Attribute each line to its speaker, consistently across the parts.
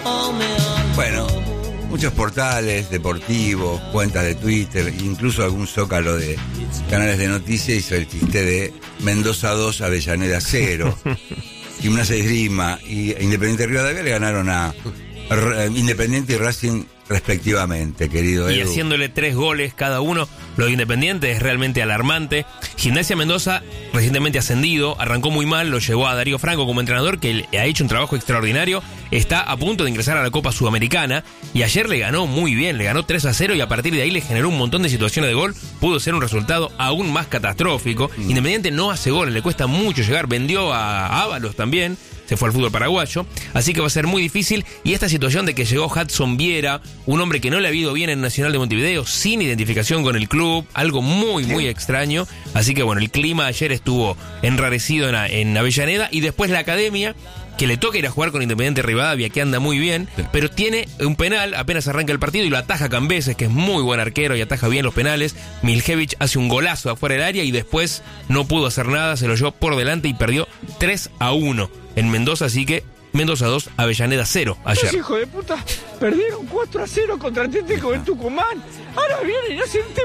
Speaker 1: Bueno, muchos portales deportivos, cuentas de Twitter, incluso algún zócalo de canales de noticias hizo el chiste de Mendoza 2, Avellaneda 0. Gimnasia de Esgrima y Independiente Rivadavia le ganaron a Independiente y Racing respectivamente, querido Edu.
Speaker 2: Y haciéndole 3 goles cada uno. Lo de Independiente es realmente alarmante. Gimnasia Mendoza, recientemente ascendido, arrancó muy mal, lo llevó a Darío Franco como entrenador, que ha hecho un trabajo extraordinario. Está a punto de ingresar a la Copa Sudamericana y ayer le ganó muy bien, le ganó 3-0 y a partir de ahí le generó un montón de situaciones de gol. Pudo ser un resultado aún más catastrófico. Independiente no hace goles, le cuesta mucho llegar, vendió a Ábalos también, se fue al fútbol paraguayo, así que va a ser muy difícil. Y esta situación de que llegó Hudson Viera, un hombre que no le ha ido bien en Nacional de Montevideo, sin identificación con el club, algo muy extraño. Así que bueno, el clima ayer estuvo enrarecido en Avellaneda, y después la Academia, que le toca ir a jugar con Independiente Rivadavia, que anda muy bien, pero tiene un penal apenas arranca el partido y lo ataja Cambeses, que es muy buen arquero y ataja bien los penales. Miljevich hace un golazo afuera del área y después no pudo hacer nada, se lo llevó por delante y perdió 3-1 en Mendoza, así que Mendoza 2, Avellaneda 0 ayer.
Speaker 3: Los hijos de puta perdieron 4-0 contra Atlético del Tucumán. Ahora vienen y hacen este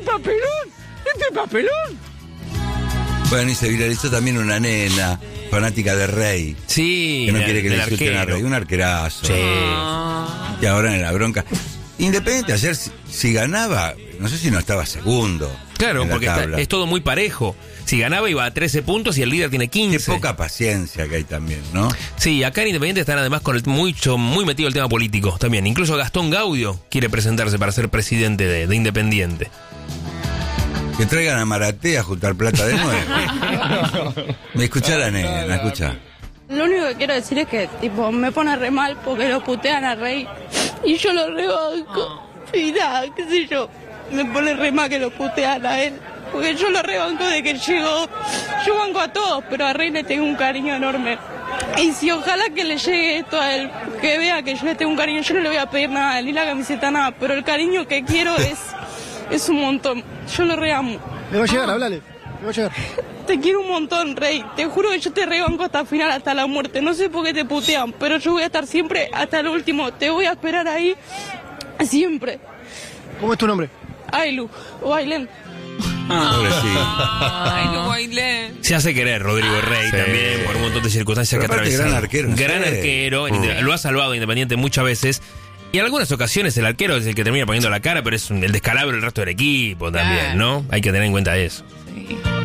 Speaker 3: papelón.
Speaker 1: Bueno, y se viralizó también una nena fanática de Rey.
Speaker 2: Sí,
Speaker 1: que no quiere que le insulten a
Speaker 2: arquero.
Speaker 1: Rey. Un arquerazo.
Speaker 2: Sí.
Speaker 1: Y ahora en la bronca. Independiente ayer, si ganaba, no sé si no estaba segundo.
Speaker 2: Claro,
Speaker 1: en la
Speaker 2: porque
Speaker 1: tabla.
Speaker 2: es todo muy parejo. Si ganaba iba a 13 puntos y el líder tiene 15.
Speaker 1: Qué poca paciencia que hay también, ¿no?
Speaker 2: Sí, acá en Independiente están además con muy metido el tema político también. Incluso Gastón Gaudio quiere presentarse para ser presidente de Independiente.
Speaker 1: Que traigan a Maratea a juntar plata de nuevo. Me escuchá la nena, escuchá.
Speaker 4: Lo único que quiero decir es que tipo me pone re mal porque lo putean a Rey y yo lo rebanco. Y nada, qué sé yo, me pone re mal que lo putean a él. Porque yo lo rebanco de que llegó. Yo banco a todos, pero a Rey le tengo un cariño enorme. Y si ojalá que le llegue esto a él, que vea que yo le tengo un cariño, yo no le voy a pedir nada, ni la camiseta, nada, pero el cariño que quiero es un montón. Yo lo reamo.
Speaker 3: Le va a llegar, hablale. Le va a llegar.
Speaker 4: Te quiero un montón, Rey. Te juro que yo te rebanco hasta el final, hasta la muerte. No sé por qué te putean, pero yo voy a estar siempre hasta el último. Te voy a esperar ahí siempre.
Speaker 3: ¿Cómo es tu nombre?
Speaker 4: Ailu o Ailén.
Speaker 5: Ay, no bailé.
Speaker 2: Se hace querer Rodrigo Rey también por un montón de circunstancias
Speaker 1: Pero
Speaker 2: que
Speaker 1: aparte,
Speaker 2: atravesaron.
Speaker 1: gran arquero, no
Speaker 2: Gran
Speaker 1: sé.
Speaker 2: arquero, lo ha salvado Independiente muchas veces. Y en algunas ocasiones el arquero es el que termina poniendo la cara, pero es el descalabro del resto del equipo también, ¿no? Hay que tener en cuenta eso.